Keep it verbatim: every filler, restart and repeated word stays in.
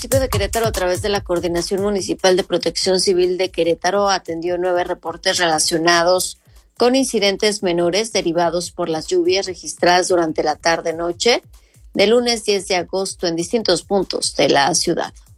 El municipio de Querétaro, a través de la Coordinación Municipal de Protección Civil de Querétaro, atendió nueve reportes relacionados con incidentes menores derivados por las lluvias registradas durante la tarde-noche del lunes diez de agosto en distintos puntos de la ciudad.